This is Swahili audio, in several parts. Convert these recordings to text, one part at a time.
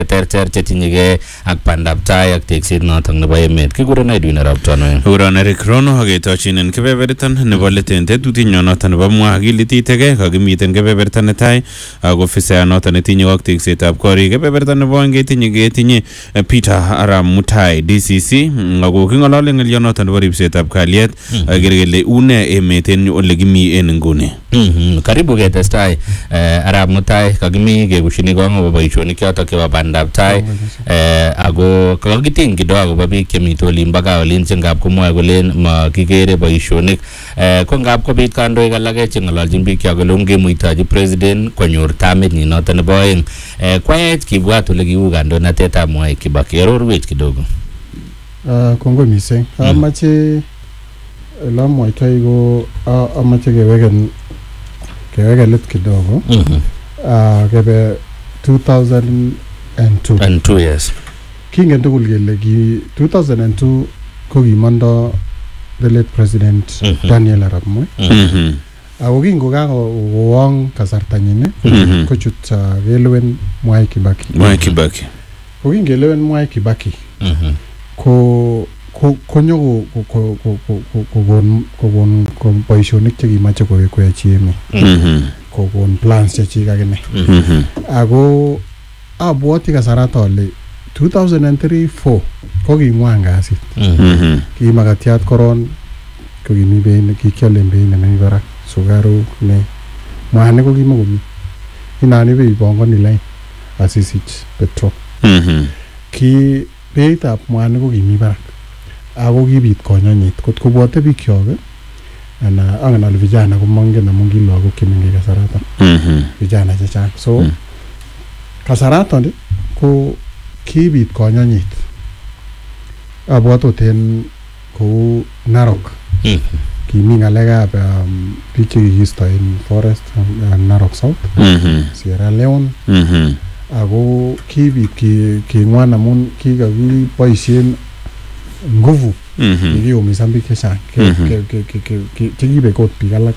terter chetinyege ak bandab tai ak tekset notok nebo emet kiguren Edwin Arap Tonoe Uron Eric Rono aketochin kebebertan nebo leten tetutinyo noton nebo mwa akilititege kakimiten kebebertan netai ak ofisa noton netinye ak teksetab korik kebebertan nebo oeng ketinye Peter Arap Mutai DCC ako king'olole ng'olyo noton nebo ripsetab kalyet akere kele une emet en ole kimi en nguni. Karibu ketestai Arap Mutai kakimi kekushini kong akobo boisionik chotok chebo bandab tai ako kakiting kidogo akobo biik chemite olin baka olin chengap komwoe kolen makikere boisionik ko ngap kobit kandoik alake cheng'ololjin biik cho kole ongemuitochi president konyor tamit nyi noton nebo oeng kwayech kibwat ole kiu kandoinatetab Mwai Kibaki arorwech kidogo. Kongoi mising amache lamwaitoi ko amache keweken let kidogo kebe 2002 yes kingen tugul kele 2002 ko kimondo the late president Daniel Arap Moi ako kingokakowong kasartanyin kochut kelewen Mwai Kibaki ko kingelewen Mwai Kibaki ko konyo kokon boisionik chekimache kowekwech emet kokon plans chechik akine ako abwoti kasarata ole 2003-4 ko king'wan kasit kimakatiat koron ko kimi bein kikialen bein nemi barak sukaruk ne mwanik ko kimakomi inani beibongoni lain asisich petrol ki beitab mwanik ko kimi barak ako kibit konyonyit kot kobwote bikyok ana angen ale vijana komongen amun ki lagok chemengech kasarata vijana chechang so kasarata ko kibit konyonyit abwat en kou Narok kimi ng'alekab biik chekikisto en forest Narok South Sierra Leone ako kibit king'wan amun kikakiboisien nguvu kikiumisan biik chechang chekibe kot biik alak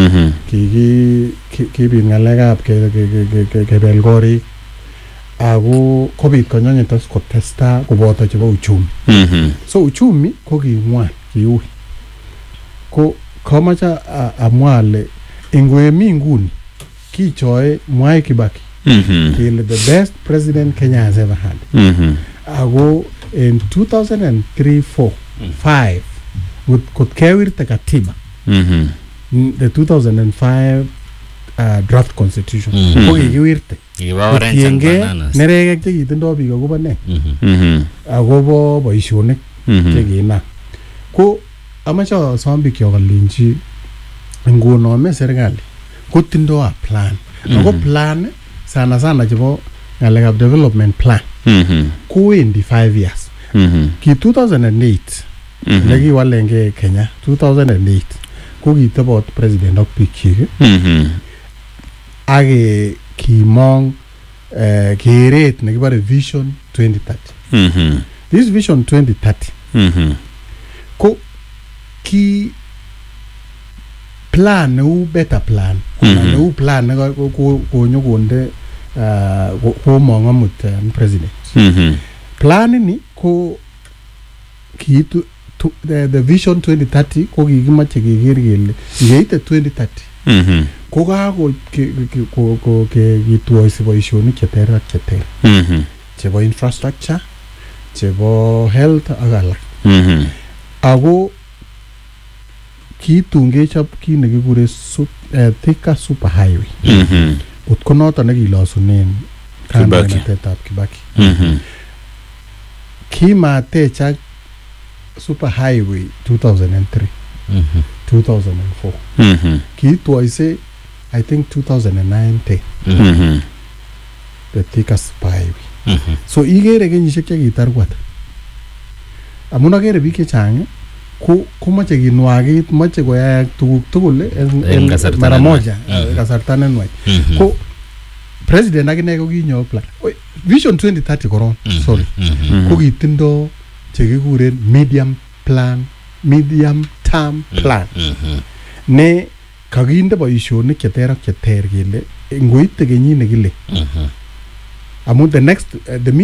kibit ng'alekab kebel korik ako kobit konyonyitos kotesta koboto chebo uchumi so uchumi ko king'wan kiui ko kamache amwa ale ingwemi nguni kichoe Mwai Kibaki kele the best president Kenya has ever had ako in 2003-4-5 kot kewirte katiba the 2005 draft constitution ko kikiwirte tienge neregek chekitindo biik akobo ne akobo boisionik chekinam ko amache asom bikyok alenji ngonome serikali kotindo a plan ako plan sana chebo ng'alekab development plan kowendi 5 years ki 2008 nekiwalenge Kenya 2008 ko kitobot president ak bikyik ak kimong keret nekibore vision 2030 this vision 2030 ko ki plan neu better plan neu plan konyo konde komong amut president plan ni ko kiitu the vision 2030 ko kikimache keker kele ngeite 2030 ko kako kituoisi boisionik cheter ak cheter chebo infrastructure chebo health ak alak ako kiitun kechop kit nekikure Thika super highway kot ko noton nekilosunen kandoinatetab Kibaki kimatechak super highway 2003 2004 kiitwoise I think 2009-10 the Thika super highway so ikere kenyisiek chekitar amun akere biik chechang ko mache kinwagit mache koyayak tuguk tugul en mara moja kasarta nenwach ko president akine ko kinyo plan vision 2030 koron sorry ko kitindo chekikuren medium term plan ne kakinde boisionik cheter ak cheter kele ngoite kenyit nekile amu the